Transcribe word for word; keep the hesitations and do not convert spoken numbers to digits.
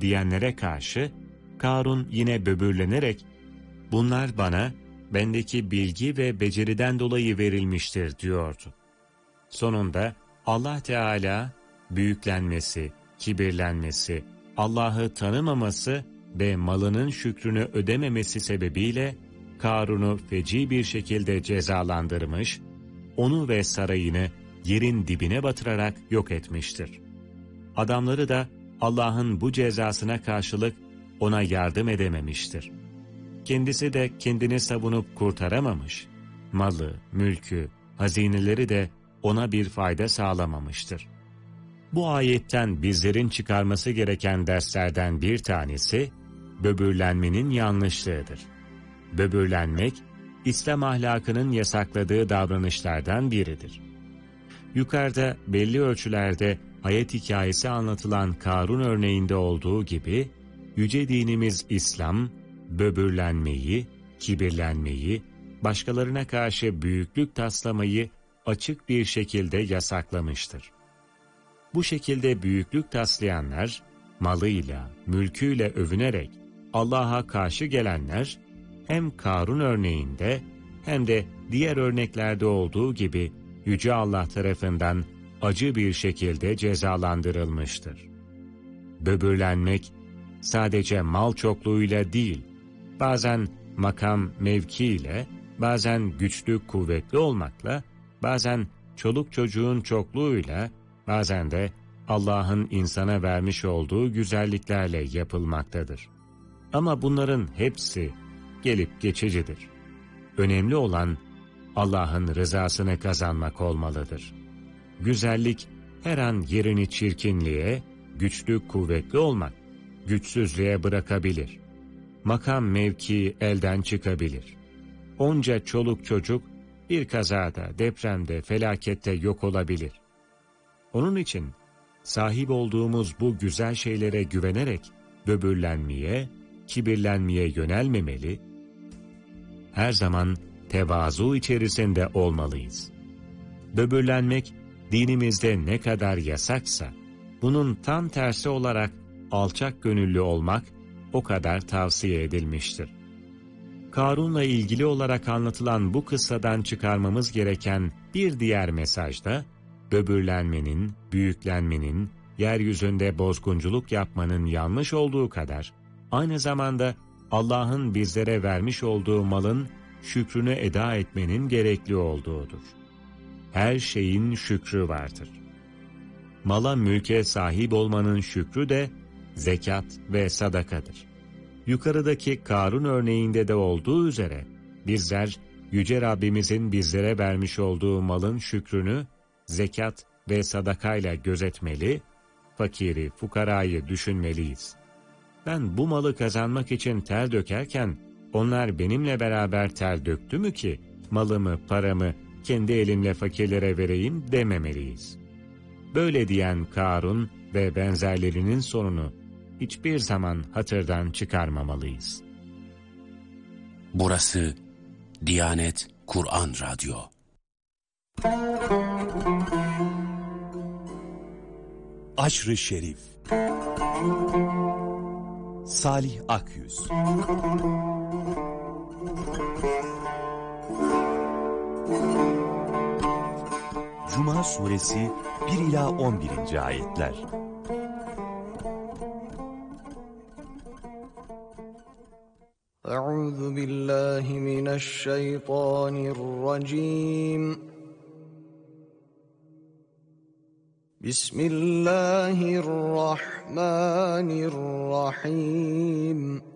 diyenlere karşı Karun yine böbürlenerek bunlar bana bendeki bilgi ve beceriden dolayı verilmiştir diyordu. Sonunda Allah Teala büyüklenmesi, kibirlenmesi, Allah'ı tanımaması ve malının şükrünü ödememesi sebebiyle Karun'u feci bir şekilde cezalandırmış, onu ve sarayını yerin dibine batırarak yok etmiştir. Adamları da Allah'ın bu cezasına karşılık ona yardım edememiştir. Kendisi de kendini savunup kurtaramamış, malı, mülkü, hazineleri de ona bir fayda sağlamamıştır. Bu ayetten bizlerin çıkarması gereken derslerden bir tanesi, böbürlenmenin yanlışlığıdır. Böbürlenmek, İslam ahlakının yasakladığı davranışlardan biridir. Yukarıda belli ölçülerde hayat hikayesi anlatılan Karun örneğinde olduğu gibi, yüce dinimiz İslam, böbürlenmeyi, kibirlenmeyi, başkalarına karşı büyüklük taslamayı açık bir şekilde yasaklamıştır. Bu şekilde büyüklük taslayanlar, malıyla, mülküyle övünerek Allah'a karşı gelenler, hem Karun örneğinde hem de diğer örneklerde olduğu gibi Yüce Allah tarafından acı bir şekilde cezalandırılmıştır. Böbürlenmek sadece mal çokluğuyla değil, bazen makam mevkiyle, bazen güçlü kuvvetli olmakla, bazen çoluk çocuğun çokluğuyla, bazen de Allah'ın insana vermiş olduğu güzelliklerle yapılmaktadır. Ama bunların hepsi gelip geçicidir. Önemli olan Allah'ın rızasını kazanmak olmalıdır. Güzellik her an yerini çirkinliğe, güçlü kuvvetli olmak, güçsüzlüğe bırakabilir. Makam mevki elden çıkabilir. Onca çoluk çocuk bir kazada, depremde, felakette yok olabilir. Onun için sahip olduğumuz bu güzel şeylere güvenerek böbürlenmeye, kibirlenmeye yönelmemeli, her zaman tevazu içerisinde olmalıyız. Böbürlenmek dinimizde ne kadar yasaksa, bunun tam tersi olarak alçak gönüllü olmak o kadar tavsiye edilmiştir. Karun'la ilgili olarak anlatılan bu kıssadan çıkarmamız gereken bir diğer mesaj da, böbürlenmenin, büyüklenmenin, yeryüzünde bozgunculuk yapmanın yanlış olduğu kadar, aynı zamanda Allah'ın bizlere vermiş olduğu malın şükrünü eda etmenin gerekli olduğudur. Her şeyin şükrü vardır. Mala mülke sahip olmanın şükrü de zekat ve sadakadır. Yukarıdaki Karun örneğinde de olduğu üzere, bizler Yüce Rabbimizin bizlere vermiş olduğu malın şükrünü zekat ve sadakayla gözetmeli, fakiri, fukarayı düşünmeliyiz. Ben bu malı kazanmak için ter dökerken, onlar benimle beraber ter döktü mü ki, malımı, paramı kendi elimle fakirlere vereyim dememeliyiz. Böyle diyen Karun ve benzerlerinin sonunu hiçbir zaman hatırdan çıkarmamalıyız. Burası Diyanet Kur'an Radyo. Aşr-ı Şerif. Salih Akyüz. Cuma Suresi bir ila on birinci ayetler. Euzu billahi mineşşeytanirracim. Bismillahirrahmanirrahim.